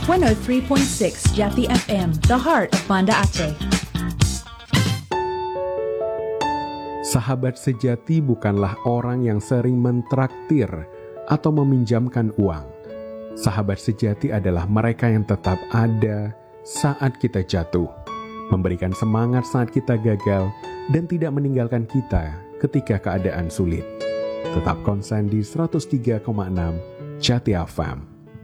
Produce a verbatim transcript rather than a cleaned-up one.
seratus tiga koma enam Jati F M, the heart of Banda Aceh. Sahabat sejati bukanlah orang yang sering mentraktir atau meminjamkan uang. Sahabat sejati adalah mereka yang tetap ada saat kita jatuh, memberikan semangat saat kita gagal, dan tidak meninggalkan kita ketika keadaan sulit. Tetap konsen di seratus tiga koma enam Jati F M.